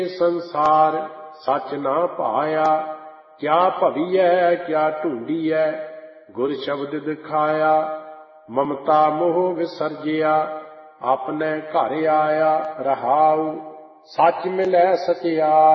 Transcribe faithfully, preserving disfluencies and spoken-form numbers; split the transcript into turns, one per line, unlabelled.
संसार सच ना पाया, क्या भवियै क्या ढूंढियै, गुर शब्द दिखाया। ममता मोह विसर्जिया, अपने घर आया, रहाऊ सच मिलै सचिया।